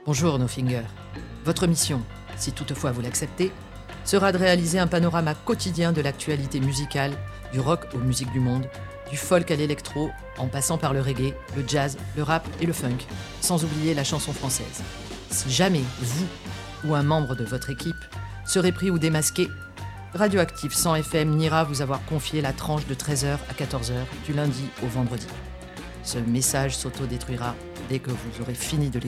Bonjour, No Finger. Votre mission, si toutefois vous l'acceptez, sera de réaliser un panorama quotidien de l'actualité musicale, du rock aux musiques du monde, du folk à l'électro, en passant par le reggae, le jazz, le rap et le funk, sans oublier la chanson française. Si jamais vous ou un membre de votre équipe serez pris ou démasqué, Radioactive 100 FM n'ira vous avoir confié la tranche de 13h à 14h du lundi au vendredi. Ce message s'autodétruira dès que vous aurez fini de l'écouter.